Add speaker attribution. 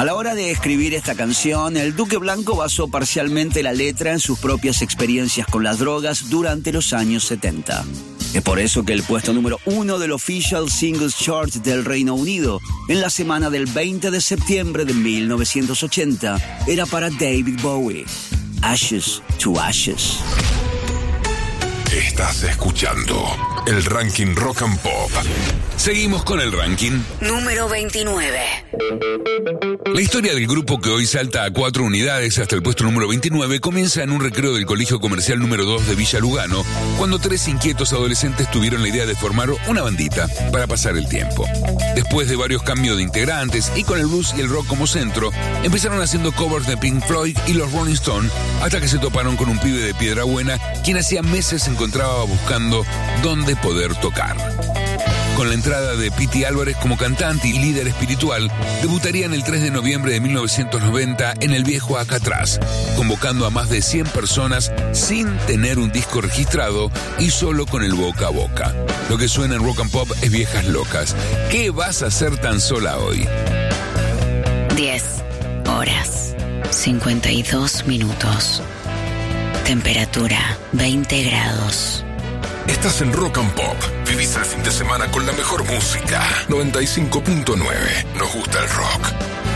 Speaker 1: A la hora de escribir esta canción, el Duque Blanco basó parcialmente la letra en sus propias experiencias con las drogas durante los años 70. Es por eso que el puesto número 1 del Official Singles Chart del Reino Unido en la semana del 20 de septiembre de 1980 era para David Bowie, Ashes to Ashes.
Speaker 2: Estás escuchando el Ranking Rock and Pop.
Speaker 3: Seguimos con el ranking.
Speaker 4: Número 29.
Speaker 3: La historia del grupo, que hoy salta a 4 unidades hasta el puesto número 29, comienza en un recreo del Colegio Comercial número 2 de Villa Lugano, cuando 3 inquietos adolescentes tuvieron la idea de formar una bandita para pasar el tiempo. Después de varios cambios de integrantes y con el blues y el rock como centro, empezaron haciendo covers de Pink Floyd y los Rolling Stones, hasta que se toparon con un pibe de Piedrabuena, quien hacía meses se encontraba buscando dónde poder tocar. Con la entrada de Piti Álvarez como cantante y líder espiritual, debutarían el 3 de noviembre de 1990 en el viejo Alcatraz, convocando a más de 100 personas sin tener un disco registrado y solo con el boca a boca. Lo que suena en Rock and Pop es Viejas Locas. ¿Qué vas a hacer tan sola hoy?
Speaker 4: 10 horas, 52 minutos. Temperatura 20 grados.
Speaker 2: Estás en Rock and Pop. Vivís el fin de semana con la mejor música. 95.9. Nos gusta el rock.